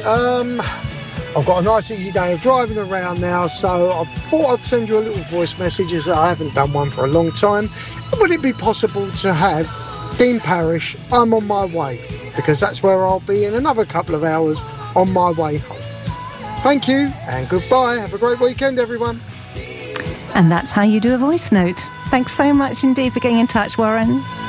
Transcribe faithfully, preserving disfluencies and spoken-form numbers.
Um, I've got a nice easy day of driving around now, so I thought I'd send you a little voice message as I haven't done one for a long time. Would it be possible to have Dean Parish, I'm on my way, because that's where I'll be in another couple of hours on my way home. Thank you and goodbye. Have a great weekend, everyone. And that's how you do a voice note. Thanks so much indeed for getting in touch, Warren.